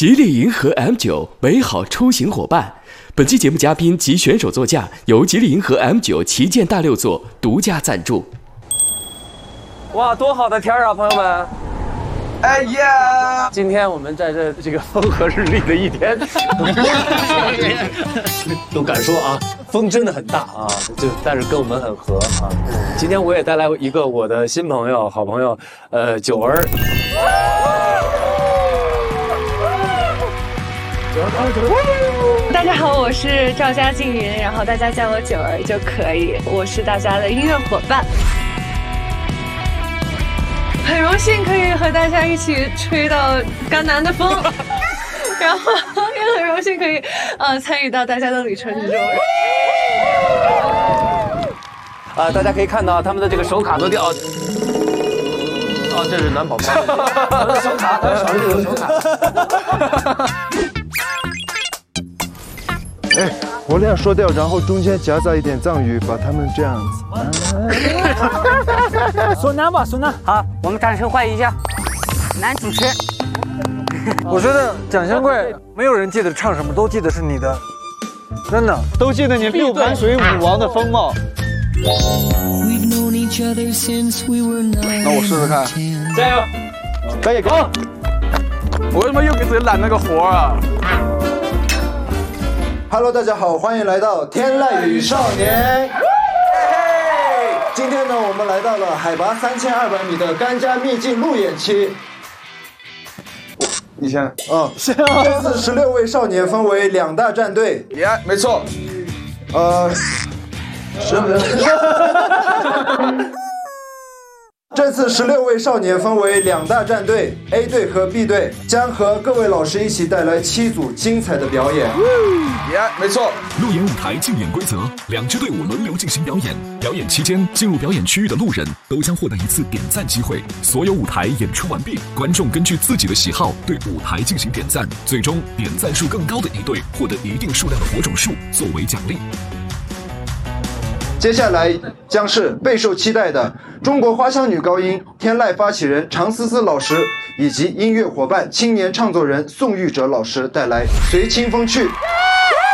吉利银河 M9 美好出行伙伴。本期节目嘉宾及选手座驾由吉利银河 M9 旗舰大6座独家赞助。 哇，多好的天啊，朋友们！哎呀，今天我们在这个风和日丽的一天，都敢说啊，风真的很大啊，但是跟我们很合啊。今天我也带来一个我的新朋友、好朋友，九儿。 大家好，我是赵家静云，然后大家叫我九儿就可以。我是大家的音乐伙伴，很荣幸可以和大家一起吹到甘南的风，然后也很荣幸可以参与到大家的旅程之中。 大家可以看到他们的这个手卡都掉。这是男宝宝的手卡，他手里有手卡。 哎，我俩说掉，然后中间夹杂一点藏语，把他们这样子。 苏南吧，苏南。 好，我们掌声欢迎一下男主持。 我觉得蒋先贵没有人记得唱什么，都记得是你的，真的都记得你六盘水舞王的风貌。 那我试试看， 加油！ 可以， 好。我为什么又给自己揽那个活啊 ？Hello， 大家好，欢迎来到天籁与少年。今天呢，我们来到了海拔3200米的甘家秘境路演期。 你先。 这次16位少年分为2大战队。 没错。 这次16位少年分为2大战队 ，A 队和 B 队，将和各位老师一起带来7组精彩的表演。 没错。 路演舞台竞演规则：2支队伍轮流进行表演。表演期间，进入表演区域的路人都将获得1次点赞机会。所有舞台演出完毕，观众根据自己的喜好对舞台进行点赞，最终点赞数更高的一队获得一定数量的火种数作为奖励。 接下来将是备受期待的中国花香女高音天籁发起人常思思老师以及音乐伙伴青年唱作人宋玉哲老师带来《随清风去》。